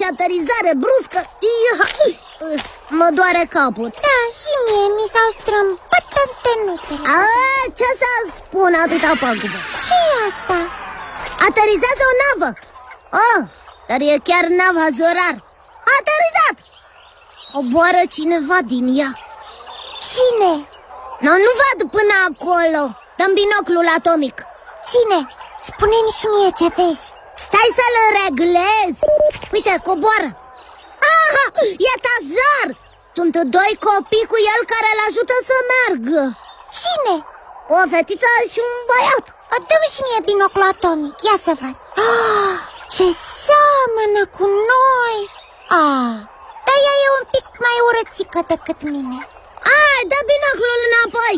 aterizare bruscă. Mă doare capul. Da, și mie mi s-au strâmbat antenuțele. Ce să spun atâta pagubă? Ce-i asta? Aterizează o navă. Dar e chiar nava Zorar. A aterizat. Coboară cineva din ea. Cine? Nu văd până acolo. Dă-mi binoclul atomic. Ține, spune-mi și mie ce vezi. Stai să-l reglezi. Uite, coboară. Aha, e Tazar. Sunt doi copii cu el care îl ajută să meargă. Cine? O fetiță și un băiat. Dă-mi și mie binoclul atomic, ia să văd. Ce seamănă cu noi. Dar ea e un pic mai urățică decât mine. Hai, dă binoclul înapoi.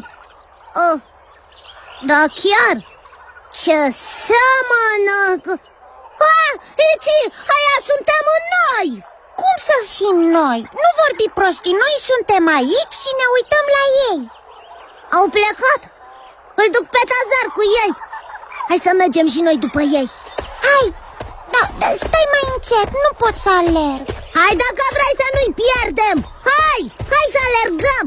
Da, chiar. Ce seamănă. Iții, aia suntem noi. Cum să fim noi? Nu vorbi prostii, noi suntem aici și ne uităm la ei. Au plecat. Îl duc pe Tazar cu ei. Hai să mergem și noi după ei. Hai, da, stai mai încet, nu pot să alerg. Hai dacă vrei să nu-i pierdem. Hai să alergăm.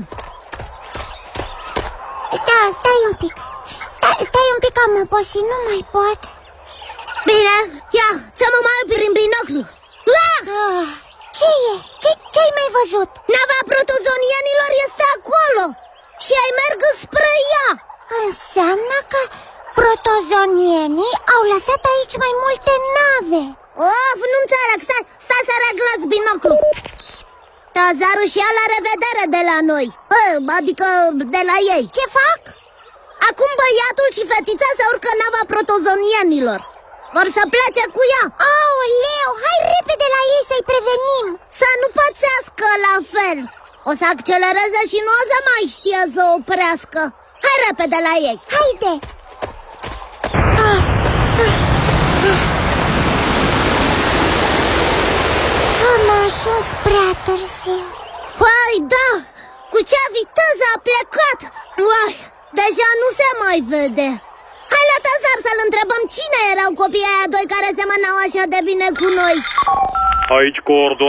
Stai un pic. Stai un pic, am obosit, nu mai pot. Bine, ia, să mă mai prin binoclu. Ce e? Ce-ai mai văzut? Nava protozonienilor este acolo și ei merg spre ea. Înseamnă că protozonienii au lăsat aici mai multe nave. Nu înțeleg, stai să reglez binoclu. Tazarul și ea la revedere de la noi. Adică de la ei. Ce fac? Acum băiatul și fetița se urcă în nava protozonienilor. Vor să plece cu ea. Aoleu, hai repede la ei să-i prevenim. Să nu pățească la fel. O să accelereze și nu o să mai știe să oprească. Hai repede la ei. Haide. Am ajuns prea târziu. Păi da, cu ce viteză a plecat. Deja nu se mai vede. Hai la Tazar să-l întrebăm cine erau copiii aia doi care semănau așa de bine cu noi. Aici coordonat.